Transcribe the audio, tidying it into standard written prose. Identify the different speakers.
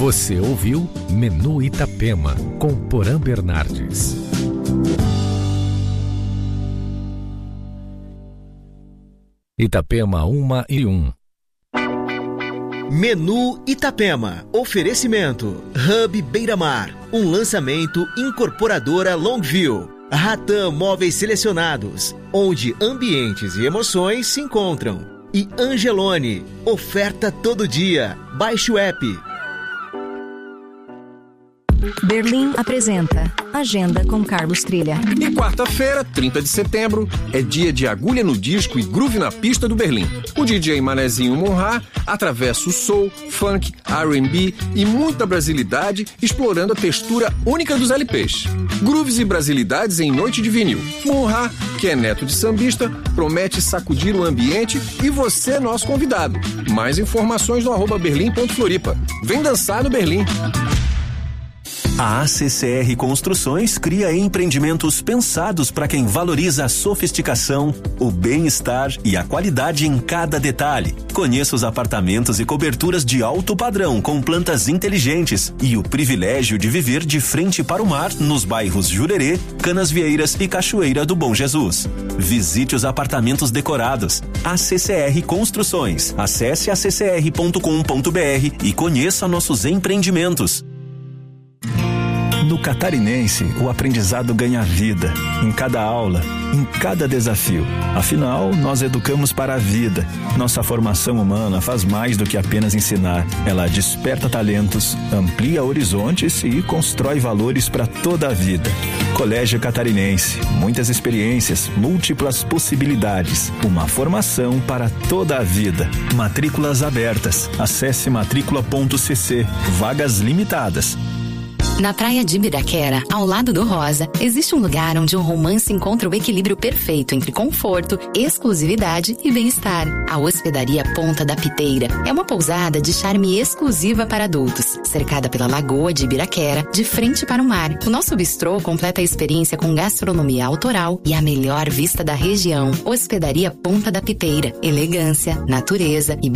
Speaker 1: Você ouviu Menu Itapema, com Porã Bernardes. Itapema 1:01.
Speaker 2: Menu Itapema. Oferecimento Hub Beira-Mar. Um lançamento incorporadora Longview. Ratan Móveis Selecionados, onde ambientes e emoções se encontram. E Angelone. Oferta todo dia. Baixe o app.
Speaker 3: Berlim apresenta Agenda com Carlos Trilha.
Speaker 4: E quarta-feira, 30 de setembro, é dia de agulha no disco e groove na pista do Berlim. O DJ Manezinho Monra atravessa o soul, funk, R&B e muita brasilidade, explorando a textura única dos LPs. Grooves e brasilidades em noite de vinil. Monra, que é neto de sambista, promete sacudir o ambiente e você é nosso convidado. Mais informações no @berlim.floripa. Vem dançar no Berlim.
Speaker 5: A ACCR Construções cria empreendimentos pensados para quem valoriza a sofisticação, o bem-estar e a qualidade em cada detalhe. Conheça os apartamentos e coberturas de alto padrão com plantas inteligentes e o privilégio de viver de frente para o mar nos bairros Jurerê, Canasvieiras e Cachoeira do Bom Jesus. Visite os apartamentos decorados. ACCR Construções. Acesse accr.com.br e conheça nossos empreendimentos. No Catarinense, o aprendizado ganha vida, em cada aula, em cada desafio. Afinal, nós educamos para a vida. Nossa formação humana faz mais do que apenas ensinar. Ela desperta talentos, amplia horizontes e constrói valores para toda a vida. Colégio Catarinense, muitas experiências, múltiplas possibilidades. Uma formação para toda a vida. Matrículas abertas. Acesse matricula.cc. Vagas limitadas.
Speaker 6: Na praia de Ibiraquera, ao lado do Rosa, existe um lugar onde o romance encontra o equilíbrio perfeito entre conforto, exclusividade e bem-estar. A Hospedaria Ponta da Piteira é uma pousada de charme exclusiva para adultos, cercada pela Lagoa de Ibiraquera, de frente para o mar. O nosso bistrô completa a experiência com gastronomia autoral e a melhor vista da região. Hospedaria Ponta da Piteira, elegância, natureza e